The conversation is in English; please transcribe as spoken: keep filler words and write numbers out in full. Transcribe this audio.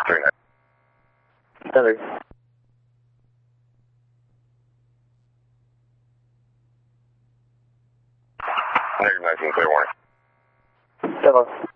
three nine. Center. Negative nineteen, clear warning. Hello.